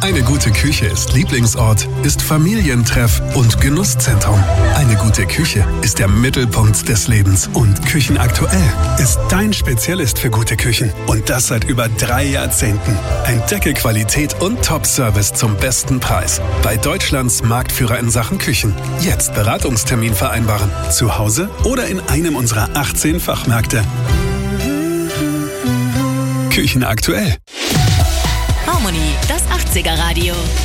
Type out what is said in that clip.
Eine gute Küche ist Lieblingsort, ist Familientreff und Genusszentrum. Eine gute Küche ist der Mittelpunkt des Lebens. Und Küchenaktuell ist dein Spezialist für gute Küchen. Und das seit über 3 Jahrzehnten. Entdecke Qualität und Top-Service zum besten Preis. Bei Deutschlands Marktführer in Sachen Küchen. Jetzt Beratungstermin vereinbaren. Zu Hause oder in einem unserer 18 Fachmärkte. Küchenaktuell. Harmony, das 80er Radio.